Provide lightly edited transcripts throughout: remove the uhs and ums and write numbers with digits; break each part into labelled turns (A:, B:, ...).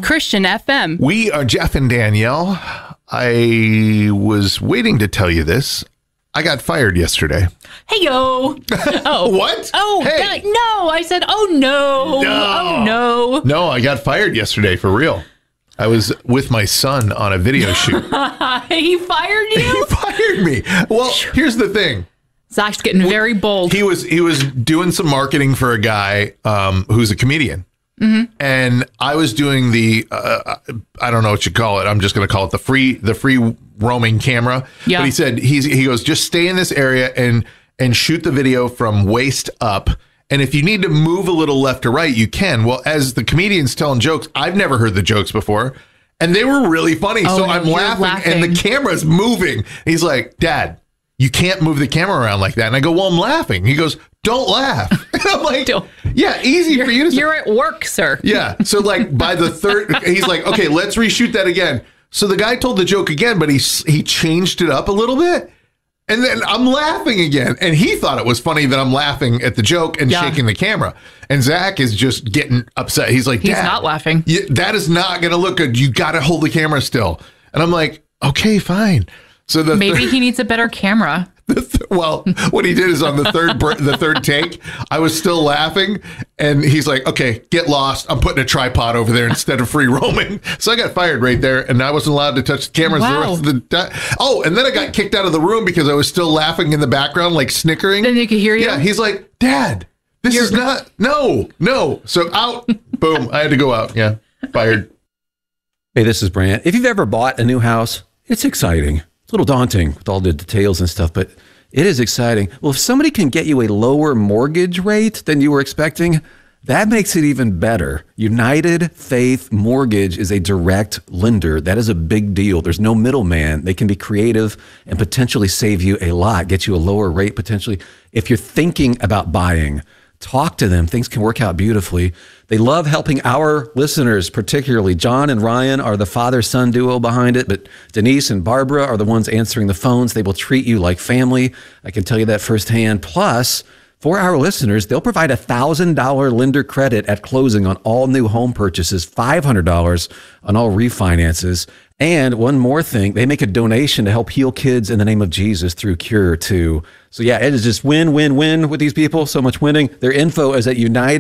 A: Christian FM.
B: We are Jeff and Danielle. I was waiting to tell you this. I got fired yesterday.
A: Hey, yo. Oh.
B: What?
A: Oh,
B: hey.
A: No. I said, oh, no. Oh, no.
B: No, I got fired yesterday for real. I was with my son on a video shoot.
A: He fired you?
B: He fired me. Well, here's the thing.
A: Zach's getting very bold.
B: He was doing some marketing for a guy who's a comedian. Mm-hmm. And I was doing the, I don't know what you call it. I'm just going to call it the free roaming camera.
A: Yeah.
B: But he said, he goes, just stay in this area and shoot the video from waist up. And if you need to move a little left or right, you can. Well, as the comedian's telling jokes, I've never heard the jokes before. And they were really funny. So I'm laughing and the camera's moving. He's like, Dad, you can't move the camera around like that. And I go, well, I'm laughing. He goes, don't laugh. And I'm like, yeah, easy for you to say.
A: You're at work, sir.
B: Yeah. So like by the third, he's like, okay, let's reshoot that again. So the guy told the joke again, but he changed it up a little bit. And then I'm laughing again. And he thought it was funny that I'm laughing at the joke and shaking the camera. And Zach is just getting upset. He's like, Dad,
A: he's not laughing.
B: That is not going to look good. You got to hold the camera still. And I'm like, okay, fine. So
A: maybe he needs a better camera.
B: Well, what he did is on the third take, I was still laughing, and he's like, "Okay, get lost. I'm putting a tripod over there instead of free roaming." So I got fired right there, and I wasn't allowed to touch the cameras the rest of the time. Oh, and then I got kicked out of the room because I was still laughing in the background, like snickering.
A: Then they could hear you.
B: Yeah, he's like, "Dad, this is not no." So out, boom, I had to go out. Yeah, fired.
C: Hey, this is Brant. If you've ever bought a new house, it's exciting. It's a little daunting with all the details and stuff, but it is exciting. Well, if somebody can get you a lower mortgage rate than you were expecting, that makes it even better. United Faith Mortgage is a direct lender. That is a big deal. There's no middleman. They can be creative and potentially save you a lot, get you a lower rate potentially. If you're thinking about buying, talk to them. Things can work out beautifully. They love helping our listeners, particularly. John and Ryan are the father-son duo behind it, but Denise and Barbara are the ones answering the phones. They will treat you like family. I can tell you that firsthand. Plus, for our listeners, they'll provide $1,000 lender credit at closing on all new home purchases, $500 on all refinances. And one more thing, they make a donation to help heal kids in the name of Jesus through Cure too. So yeah, it is just win, win, win with these people. So much winning. Their info is at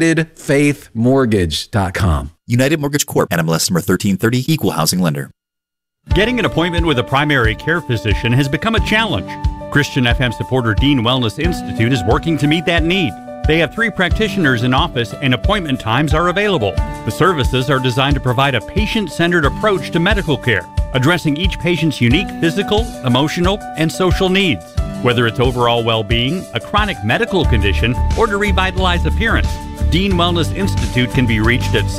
C: UnitedFaithMortgage.com.
D: United Mortgage Corp. NMLS number 1330. Equal housing lender.
E: Getting an appointment with a primary care physician has become a challenge. Christian FM supporter Dean Wellness Institute is working to meet that need. They have 3 practitioners in office and appointment times are available. The services are designed to provide a patient-centered approach to medical care, addressing each patient's unique physical, emotional, and social needs. Whether it's overall well-being, a chronic medical condition, or to revitalize appearance, Dean Wellness Institute can be reached at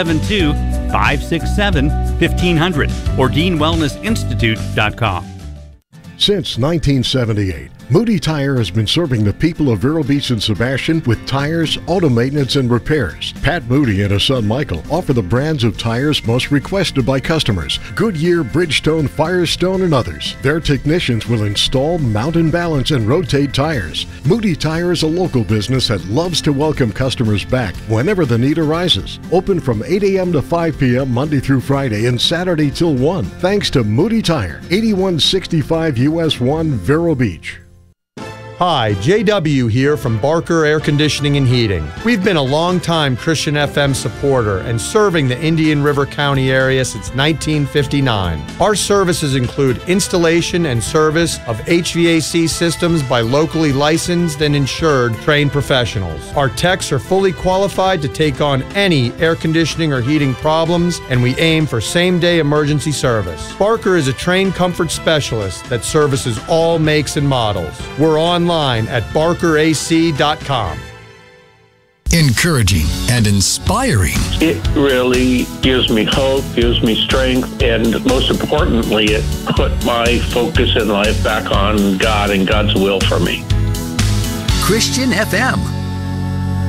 E: 772-567-1500 or deanwellnessinstitute.com.
F: Since 1978, Moody Tire has been serving the people of Vero Beach and Sebastian with tires, auto maintenance, and repairs. Pat Moody and his son Michael offer the brands of tires most requested by customers: Goodyear, Bridgestone, Firestone, and others. Their technicians will install, mount and balance, and rotate tires. Moody Tire is a local business that loves to welcome customers back whenever the need arises. Open from 8 a.m. to 5 p.m. Monday through Friday and Saturday till 1. Thanks to Moody Tire, 8165 US 1, Vero Beach.
G: Hi, JW here from Barker Air Conditioning and Heating. We've been a long-time Christian FM supporter and serving the Indian River County area since 1959. Our services include installation and service of HVAC systems by locally licensed and insured trained professionals. Our techs are fully qualified to take on any air conditioning or heating problems, and we aim for same-day emergency service. Barker is a trained comfort specialist that services all makes and models. We're online at barkerac.com.
H: Encouraging and inspiring.
I: It really gives me hope, gives me strength, and most importantly, it put my focus in life back on God and God's will for me.
H: Christian FM.